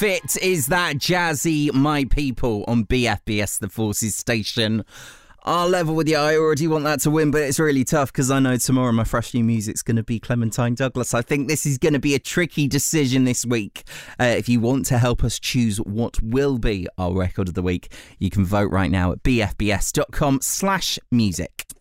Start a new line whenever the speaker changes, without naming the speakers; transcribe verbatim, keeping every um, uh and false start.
fit is that jazzy My People on B F B S, the Forces station. I'll level with you. I already want that to win, but it's really tough because I know tomorrow my fresh new music's going to be Clementine Douglas. I think this is going to be a tricky decision this week. Uh, if you want to help us choose what will be our record of the week, you can vote right now at bfbs.com slash music.